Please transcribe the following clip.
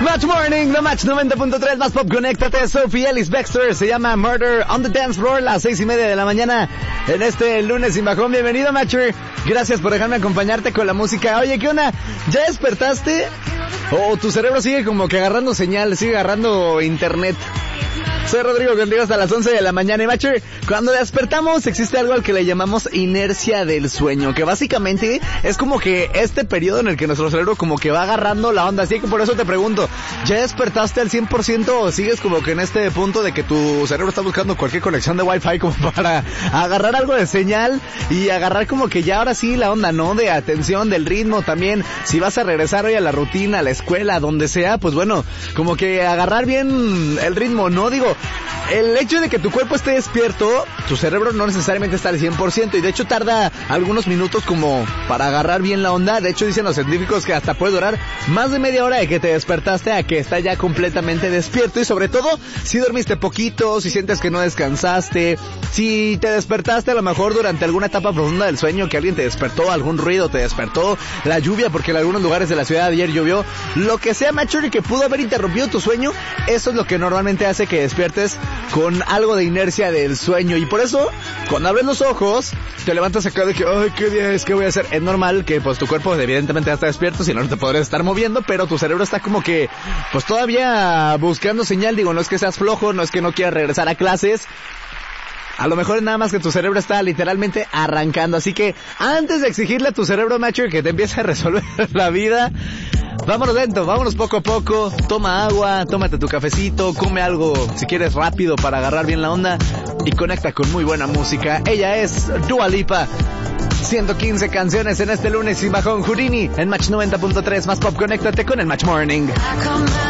Match Morning, The Match 90.3, más pop, conéctate. Sophie Ellis Bextor, se llama Murder on the Dance Floor, las 6:30 de la mañana en este lunes sin bajón. Bienvenido, Matcher. Gracias por dejarme acompañarte con la música. Oye, ¿qué onda? ¿Ya despertaste? ¿O tu cerebro sigue como que agarrando señal, sigue agarrando internet? Soy Rodrigo, contigo hasta las 11 de la mañana. Y Matcher, cuando despertamos existe algo al que le llamamos inercia del sueño, que básicamente es como que este periodo en el que nuestro cerebro como que va agarrando la onda. Así que por eso te pregunto, ¿ya despertaste al 100% o sigues como que en este punto de que tu cerebro está buscando cualquier conexión de Wi-Fi como para agarrar algo de señal y agarrar como que ya ahora sí la onda, ¿no? De atención, del ritmo también. Si vas a regresar hoy a la rutina, a la escuela, donde sea, pues bueno, como que agarrar bien el ritmo, ¿no? Digo, el hecho de que tu cuerpo esté despierto, tu cerebro no necesariamente está al 100%, y de hecho tarda algunos minutos como para agarrar bien la onda. De hecho dicen los científicos que hasta puede durar más de media hora de que te despertaste a que está ya completamente despierto. Y sobre todo, si dormiste poquito, si sientes que no descansaste, si te despertaste a lo mejor durante alguna etapa profunda del sueño, que alguien te despertó, algún ruido te despertó, la lluvia, porque en algunos lugares de la ciudad ayer llovió, lo que sea, macho, y que pudo haber interrumpido tu sueño, eso es lo que normalmente hace que despiertes con algo de inercia del sueño. Y por eso, cuando abres los ojos, te levantas acá de que, ay, ¿qué día es? ¿Qué voy a hacer? Es normal que pues tu cuerpo evidentemente ya está despierto, si no, no te podrías estar moviendo, pero tu cerebro está como que pues todavía buscando señal. Digo, no es que seas flojo, no es que no quieras regresar a clases, a lo mejor es nada más que tu cerebro está literalmente arrancando. Así que antes de exigirle a tu cerebro, macho, que te empiece a resolver la vida, vámonos lento, vámonos poco a poco. Toma agua, tómate tu cafecito, come algo si quieres rápido para agarrar bien la onda y conecta con muy buena música. Ella es Dua Lipa. 115 canciones en este lunes sin bajón. Houdini en Match 90.3, más pop, conéctate con el Match Morning.